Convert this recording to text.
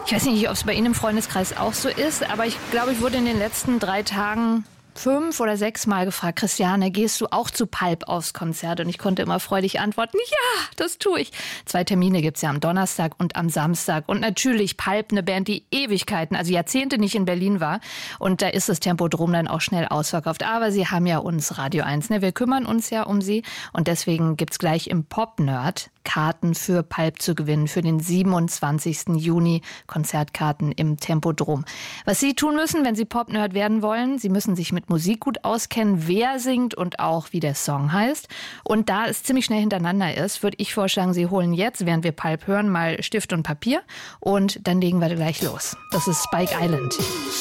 Ich weiß nicht, ob es bei Ihnen im Freundeskreis auch so ist, aber ich glaube, ich wurde in den letzten 3 Tagen 5 oder 6 Mal gefragt, Christiane, gehst du auch zu Pulp aufs Konzert? Und ich konnte immer freudig antworten, ja, das tue ich. 2 Termine gibt's ja am Donnerstag und am Samstag. Und natürlich Pulp, eine Band, die Ewigkeiten, also Jahrzehnte nicht in Berlin war. Und da ist das Tempodrom dann auch schnell ausverkauft. Aber Sie haben ja uns Radio 1, ne? Wir kümmern uns ja um Sie. Und deswegen gibt's gleich im Pop-Nerd Karten für Pulp zu gewinnen für den 27. Juni, Konzertkarten im Tempodrom. Was Sie tun müssen, wenn Sie Pop-Nerd werden wollen, Sie müssen sich mit Musik gut auskennen, wer singt und auch wie der Song heißt. Und da es ziemlich schnell hintereinander ist, würde ich vorschlagen, Sie holen jetzt, während wir Pulp hören, mal Stift und Papier und dann legen wir gleich los. Das ist Spike Island.